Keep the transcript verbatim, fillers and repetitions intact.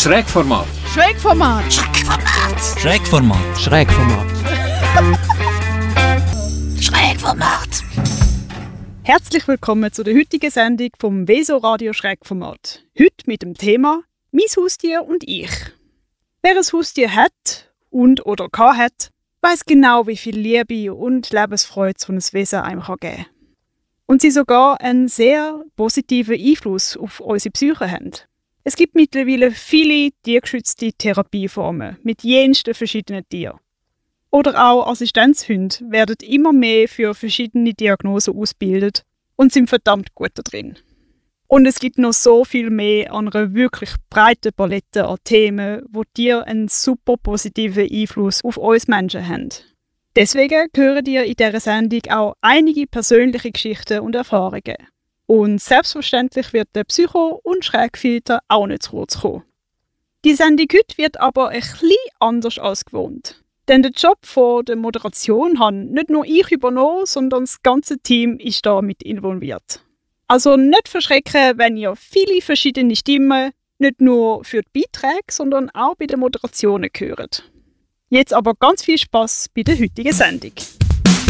Schrägformat. Schrägformat. Schrägformat. Schrägformat. Schrägformat. Herzlich willkommen zu der heutigen Sendung vom Veso Radio Schrägformat. Heute mit dem Thema «Mein Haustier und ich». Wer ein Haustier hat und oder gehabt hat, weiss genau, wie viel Liebe und Lebensfreude so ein Wesen einem geben kann. Und sie sogar einen sehr positiven Einfluss auf unsere Psyche haben. Es gibt mittlerweile viele tiergeschützte Therapieformen mit jensten verschiedenen Tieren. Oder auch Assistenzhunde werden immer mehr für verschiedene Diagnosen ausgebildet und sind verdammt gut da drin. Und es gibt noch so viel mehr an einer wirklich breiten Palette an Themen, wo Tiere einen super positiven Einfluss auf uns Menschen haben. Deswegen hören ihr in dieser Sendung auch einige persönliche Geschichten und Erfahrungen. Und selbstverständlich wird der Psycho- und Schrägfilter auch nicht zu kurz kommen. Die Sendung heute wird aber ein bisschen anders als gewohnt. Denn den Job von der Moderation habe nicht nur ich übernommen, sondern das ganze Team ist da mit involviert. Also nicht verschrecken, wenn ihr viele verschiedene Stimmen nicht nur für die Beiträge, sondern auch bei den Moderationen hört. Jetzt aber ganz viel Spass bei der heutigen Sendung.